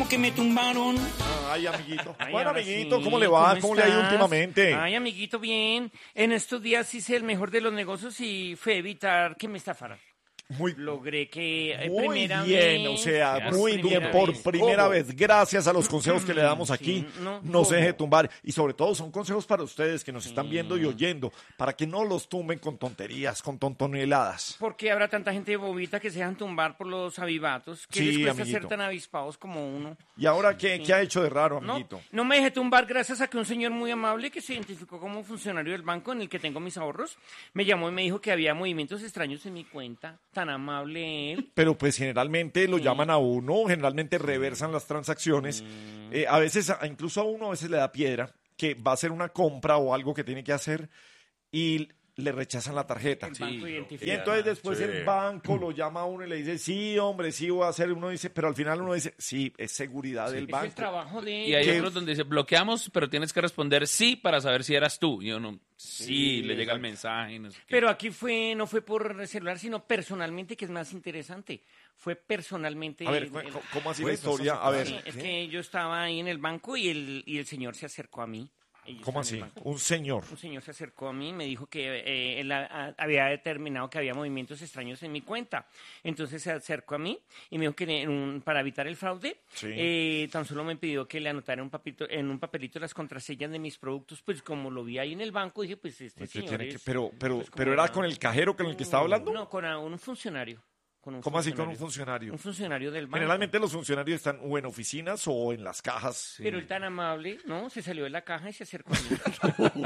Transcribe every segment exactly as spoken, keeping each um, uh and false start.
como que me tumbaron. Ay, amiguito. Ay, Bueno, ahora amiguito, sí. ¿cómo le va? ¿Cómo ¿Cómo le ha ido estás? últimamente? Ay, amiguito, bien. En estos días hice el mejor de los negocios y fue evitar que me estafaran. Muy, Logré que eh, muy primera bien, vez, o sea, por muy bien, primera por vez. primera ¿Cómo? vez. Gracias a los consejos que le damos aquí, Sí, no, no se ¿cómo? deje tumbar. Y sobre todo son consejos para ustedes que nos están viendo y oyendo, para que no los tumben con tonterías, con tontoneladas. ¿Por qué habrá tanta gente bobita que se dejan tumbar por los avivatos? ¿Qué Sí, les cuesta amiguito. ser tan avispados como uno? ¿Y ahora qué, qué ha hecho de raro, No, amiguito? no me dejé tumbar gracias a que un señor muy amable que se identificó como funcionario del banco en el que tengo mis ahorros, me llamó y me dijo que había movimientos extraños en mi cuenta. Tan amable él. Pero pues generalmente lo llaman a uno, generalmente reversan las transacciones. Eh, a veces, a- incluso a uno a veces le da piedra que va a hacer una compra o algo que tiene que hacer y le rechazan la tarjeta. El banco Y identifica. entonces después Sí. el banco lo llama a uno y le dice, sí, hombre, sí voy a hacer. Uno dice, pero al final uno dice, sí, es seguridad del Es el banco. trabajo de Y hay ¿Qué? otros donde dice bloqueamos, pero tienes que responder sí para saber si eras tú. Y uno, sí, le llega el mensaje. No sé qué. Pero aquí fue, no fue por celular, sino personalmente, que es más interesante. Fue personalmente. A ver, el- cu- el- cu- ¿cómo así la Pues, historia? eso A sí, ver, es que yo estaba ahí en el banco y el, y el señor se acercó a mí. Y yo ¿cómo estaba en así? el banco. Un señor. Un señor se acercó a mí y me dijo que eh, él a- a- había determinado que había movimientos extraños en mi cuenta. Entonces se acercó a mí y me dijo que en un- para evitar el fraude, Sí. eh, tan solo me pidió que le anotara en un, papito, en un papelito las contraseñas de mis productos. Pues como lo vi ahí en el banco, dije, pues este ¿Qué señor tiene que- es- pero, pero, pues, como pero era era- con el cajero con el que estaba hablando. No, con a- un funcionario. Con un ¿Cómo así con un funcionario? Un funcionario del banco. Generalmente los funcionarios están o en oficinas o en las cajas. Pero él tan amable, ¿no? Se salió de la caja y se acercó a mí.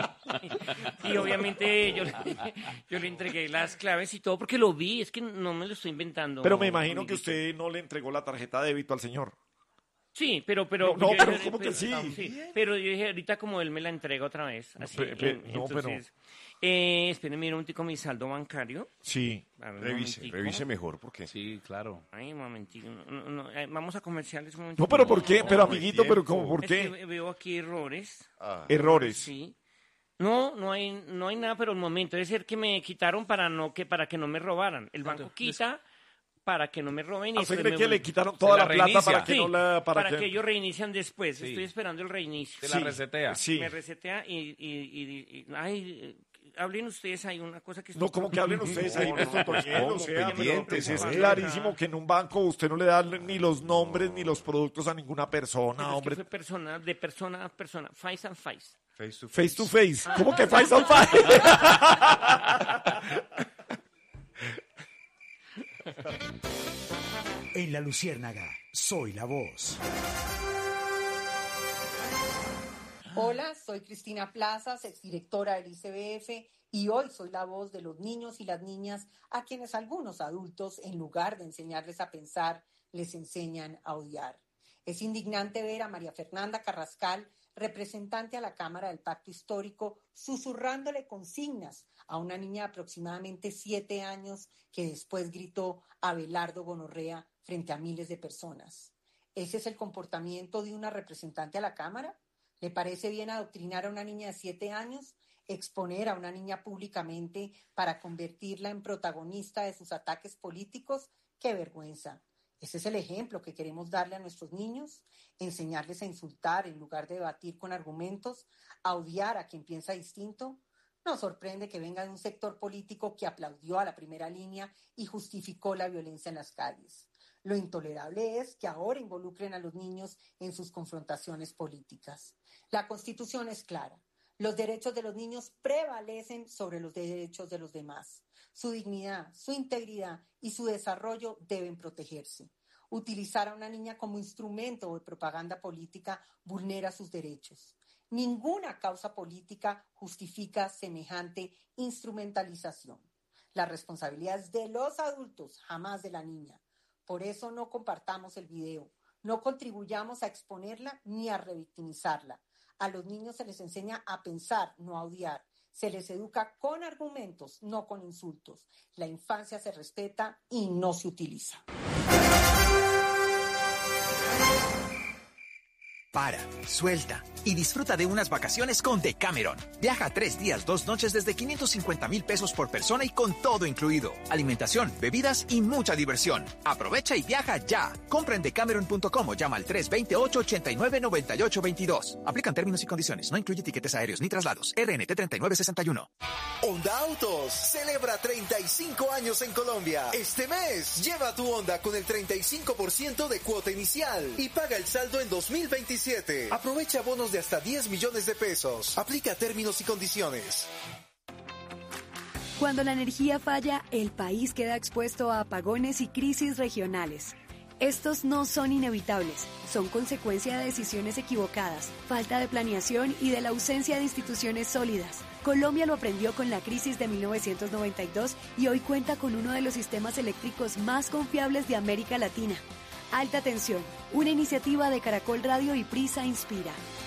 Y obviamente yo, le- yo le entregué las claves y todo porque lo vi, es que no me lo estoy inventando. Pero me imagino que amiguito. usted no le entregó la tarjeta de débito al señor. Sí, pero... pero No, no, yo- pero yo- ¿cómo que sí? Pero yo dije, ahorita como él me la entrega otra vez. Así, pe- pe- en- no, pero- entonces, eh, espérenme, mira un tico mi saldo bancario. Sí. A ver, un Revise, momentico. revise mejor, porque Sí, claro. Ay, un momentico. No, no, no, eh, vamos a comerciales un momentico. No, pero ¿por qué? Pero No, amiguito, no, pero ¿cómo? ¿Por Es que qué? ve- veo aquí errores. ah, Errores. Sí. No, no hay, no hay nada, pero el momento debe ser que me quitaron para no que para que no me robaran. El banco quita para que no me roben y ¿A usted después cree me que le vuelven. quitaron toda la la plata reinicia. para que Sí, no la... para, Para, que... ellos reinician después. Sí. Estoy esperando el reinicio. Te la resetea. Sí. Me resetea y, y, y- y- ay, eh, hablen ustedes, hay una cosa que No, como que hablen ustedes ahí, No, Néstor no, pues, Toñero, ¿cómo? o sea, Pendientes, pero es es clarísimo que en un banco usted no le da ni los nombres ni los productos a ninguna persona, Pero es que hombre. fue persona, de persona a persona, face and face. face to Face to face. ¿Cómo que face on face? En La Luciérnaga, soy la voz. Hola, soy Cristina Plazas, exdirectora del I C B F, y hoy soy la voz de los niños y las niñas a quienes algunos adultos, en lugar de enseñarles a pensar, les enseñan a odiar. Es indignante ver a María Fernanda Carrascal, representante a la Cámara del Pacto Histórico, susurrándole consignas a una niña de aproximadamente siete años que después gritó Abelardo Gonorrea frente a miles de personas. ¿Ese es el comportamiento de una representante a la Cámara? ¿Le parece bien adoctrinar a una niña de siete años? ¿Exponer a una niña públicamente para convertirla en protagonista de sus ataques políticos? ¡Qué vergüenza! ¿Ese es el ejemplo que queremos darle a nuestros niños? ¿Enseñarles a insultar en lugar de debatir con argumentos? ¿A odiar a quien piensa distinto? Nos sorprende que venga de un sector político que aplaudió a la primera línea y justificó la violencia en las calles. Lo intolerable es que ahora involucren a los niños en sus confrontaciones políticas. La Constitución es clara. Los derechos de los niños prevalecen sobre los derechos de los demás. Su dignidad, su integridad y su desarrollo deben protegerse. Utilizar a una niña como instrumento de propaganda política vulnera sus derechos. Ninguna causa política justifica semejante instrumentalización. La responsabilidad es de los adultos, jamás de la niña. Por eso no compartamos el video, no contribuyamos a exponerla ni a revictimizarla. A los niños se les enseña a pensar, no a odiar. Se les educa con argumentos, no con insultos. La infancia se respeta y no se utiliza. Para, suelta y disfruta de unas vacaciones con Decameron. Viaja tres días, dos noches desde quinientos cincuenta mil pesos por persona y con todo incluido. Alimentación, bebidas y mucha diversión. Aprovecha y viaja ya. Compra en decameron punto com o llama al tres dos ocho, ocho nueve, nueve ocho dos dos. Aplican términos y condiciones. No incluye tiquetes aéreos ni traslados. R N T treinta y nueve sesenta y uno. Honda Autos celebra treinta y cinco años en Colombia. Este mes, lleva tu Honda con el treinta y cinco por ciento de cuota inicial y paga el saldo en dos mil veintisiete. Aprovecha bonos de hasta diez millones de pesos. Aplica términos y condiciones. Cuando la energía falla, el país queda expuesto a apagones y crisis regionales. Estos no son inevitables, son consecuencia de decisiones equivocadas, falta de planeación y de la ausencia de instituciones sólidas. Colombia lo aprendió con la crisis de mil novecientos noventa y dos y hoy cuenta con uno de los sistemas eléctricos más confiables de América Latina. Alta Tensión, una iniciativa de Caracol Radio y Prisa Inspira.